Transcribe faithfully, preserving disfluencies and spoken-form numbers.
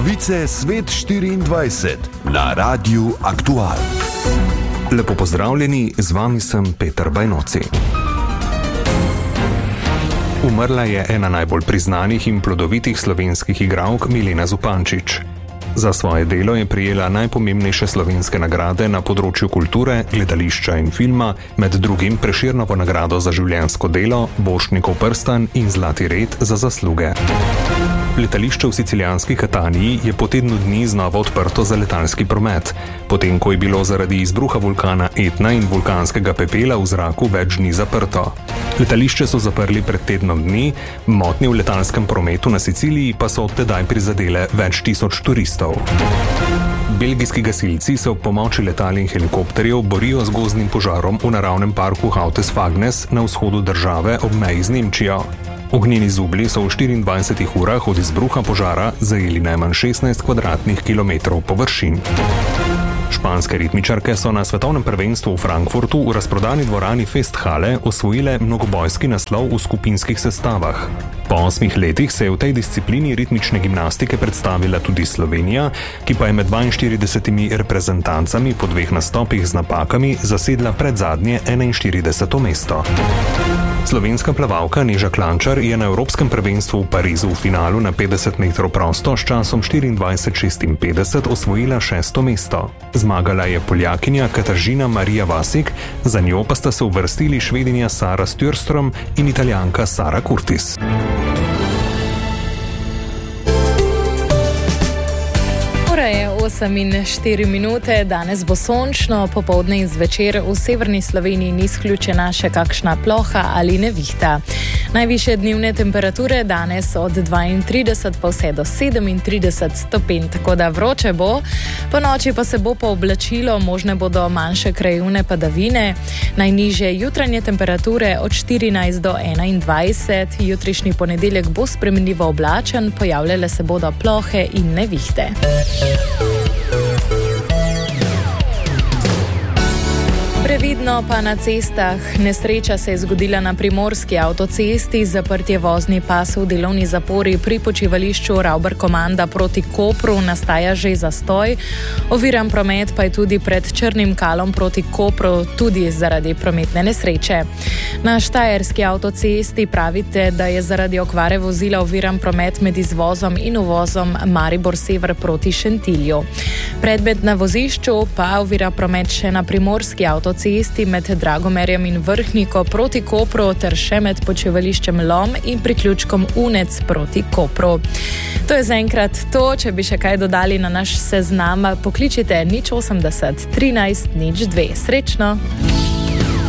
Novice Svet štiriindvajset na Radiu Aktual. Lepo pozdravljeni, z vami sem Peter Bajnoci. Umrla je ena najbolj priznanih in plodovitih slovenskih igralk Milena Zupančič. Za svoje delo je prejela najpomembnejše slovenske nagrade na področju kulture, gledališča in filma, med drugim Prešernovo nagrado za življenjsko delo, Borštnikov prstan in Zlati red za zasluge. Letališče v sicilijanski Kataniji je po tednu dni znova odprto za letalski promet, potem ko je bilo zaradi izbruha vulkana Etna in vulkanskega pepela v zraku več dni zaprto. Letališče so zaprli pred tednom dni, motnje v letalskem prometu na Siciliji pa so od tedaj prizadele več tisoč turistov. Belgijski gasilci se ob pomoči letal in helikopterjev borijo z gozdnim požarom v naravnem parku Hautes-Fagnes na vzhodu države ob meji z Nemčijo. Ognjeni zublji so v štiriindvajsetih urah od izbruha požara zajeli najmanj šestnajst kvadratnih kilometrov površin. Španske ritmičarke so na svetovnem prvenstvu v Frankfurtu v razprodani dvorani Festhalle osvojile mnogobojski naslov v skupinskih sestavah. Po osmih letih se je v tej disciplini ritmične gimnastike predstavila tudi Slovenija, ki pa je med dvainštiridesetimi reprezentancami po dveh nastopih z napakami zasedla predzadnje enainštirideseto mesto. Slovenska plavalka Neža Klančar je na Evropskem prvenstvu v Parizu v finalu na petdeset metrov prosto s časom štiriindvajset šestinpetdeset osvojila šesto mesto. Zmagala je Poljakinja Katarzyna Marija Vasik, za njo pa sta se uvrstili Švedinja Sara Stjörström in Italijanka Sara Curtis. osem in štiri minute, danes bo sončno, popoldne in zvečer v severni Sloveniji ni izključena še kakšna ploha ali nevihta. Najvišje dnevne temperature danes od dvaintrideset pa vse do sedemintrideset stopinj, tako da vroče bo, po noči pa se bo pooblačilo, možne bodo manjše krajevne padavine, najnižje jutranje temperature od štirinajst do enaindvajset, jutrišnji ponedeljek bo spremenljivo oblačen, pojavljale se bodo plohe in nevihte. Previdno pa na cestah. Nesreča se je zgodila na primorski avtocesti, zaprtje vozni pas v delovni zapori pri počivališču Ravbar-Komanda proti Kopru nastaja že zastoj. Oviran promet pa je tudi pred Črnim Kalom proti Kopru, tudi zaradi prometne nesreče. Na štajerski avtocesti pravite, da je zaradi okvare vozila oviran promet med izvozom in uvozom Maribor-Sever proti Šentilju. Predmet na vozišču pa ovira promet še na primorski avtocesti cesti med Dragomerjem in Vrhniko proti Kopru ter še med počivališčem Lom in priključkom Unec proti Kopru. To je zaenkrat to, če bi še kaj dodali na naš seznam, pokličite nič osemdeset trinajst nič dve. Srečno!